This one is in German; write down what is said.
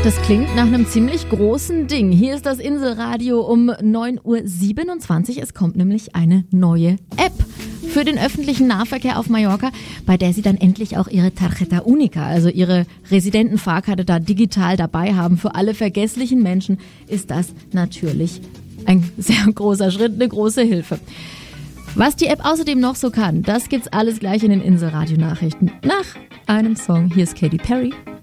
Das klingt nach einem ziemlich großen Ding. Hier ist das Inselradio um 9.27 Uhr. Es kommt nämlich eine neue App für den öffentlichen Nahverkehr auf Mallorca, bei der Sie dann endlich auch Ihre Tarjeta Única, also Ihre Residentenfahrkarte, da digital dabei haben. Für alle vergesslichen Menschen ist das natürlich ein sehr großer Schritt, eine große Hilfe. Was die App außerdem noch so kann, das gibt's alles gleich in den Inselradio-Nachrichten. Nach einem Song, hier ist Katy Perry.